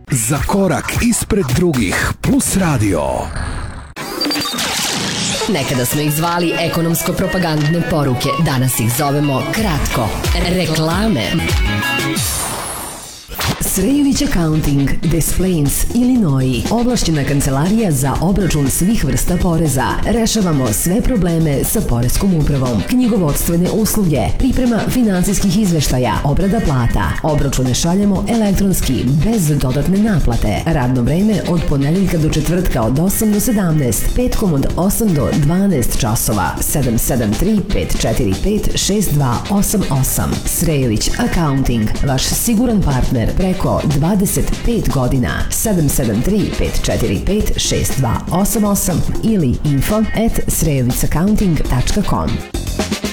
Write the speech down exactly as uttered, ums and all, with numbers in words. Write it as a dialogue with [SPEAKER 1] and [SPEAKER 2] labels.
[SPEAKER 1] Za korak ispred drugih Plus Radio.
[SPEAKER 2] Nekada smo ih zvali ekonomsko-propagandne poruke, danas ih zovemo kratko reklame. Srejović Accounting, Des Plaines, Illinois. Ovlašćena kancelarija za obračun svih vrsta poreza. Rešavamo sve probleme sa poreskom upravom. Knjigovodstvene usluge, priprema finansijskih izveštaja, obrada plata. Obračune šaljemo elektronski, bez dodatne naplate. Radno vreme od ponedeljka do četvrtka od osam do sedamnaest, petkom od osam do dvanaest časova. sedam sedam tri pet četiri pet šest dva osam osam. Srejović Accounting, vaš siguran partner preko dvadeset pet godina. sedam sedam tri pet četiri pet šest dva osam osam ili info at srejovic accounting tačka com.